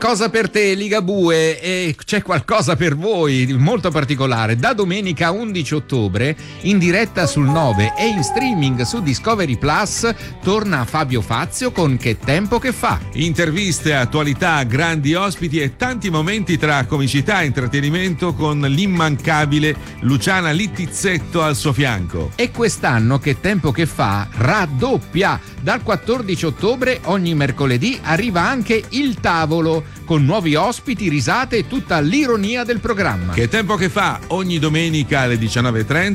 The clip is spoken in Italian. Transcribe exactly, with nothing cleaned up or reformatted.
qualcosa per te, Ligabue, e c'è qualcosa per voi molto particolare. Da domenica undici ottobre, in diretta sul nove e in streaming su Discovery Plus, torna Fabio Fazio con Che tempo che fa. Interviste, attualità, grandi ospiti e tanti momenti tra comicità e intrattenimento con l'immancabile Luciana Littizzetto al suo fianco. E quest'anno Che tempo che fa raddoppia. Dal quattordici ottobre ogni mercoledì arriva anche Il Tavolo, con nuovi ospiti, risate e tutta l'ironia del programma. Che tempo che fa ogni domenica alle diciannove e trenta